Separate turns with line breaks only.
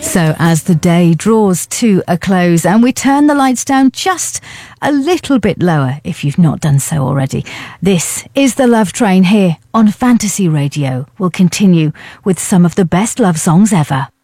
So as the day draws to a close and we turn the lights down just a little bit lower, if you've not done so already, this is the Love Train here on Fantasy Radio. We'll continue with some of the best love songs ever.